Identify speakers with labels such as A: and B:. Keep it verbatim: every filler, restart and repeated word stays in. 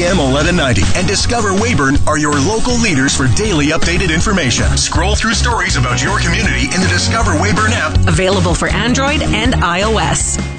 A: A M eleven ninety and Discover Weyburn are your local leaders for daily updated information. Scroll through stories about your community in the Discover Weyburn app.
B: Available for Android and iOS.